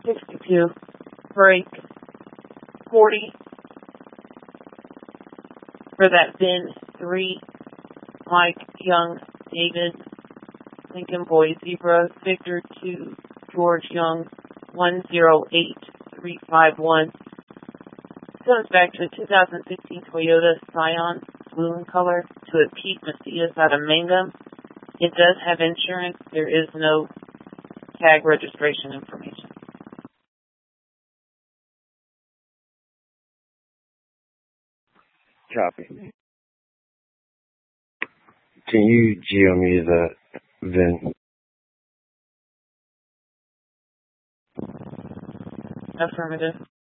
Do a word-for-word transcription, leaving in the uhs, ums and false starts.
sixty-two, break forty for that V I N three, Mike Young, David, Lincoln Boy Zebra, Victor two, George Young, one zero eight three five one. Comes back to a two thousand sixteen Toyota Scion, blue in color, to a Pete Macias out of Mangum. It does have insurance. There is no tag registration information. Copy. Can you G O me the V I N? Affirmative.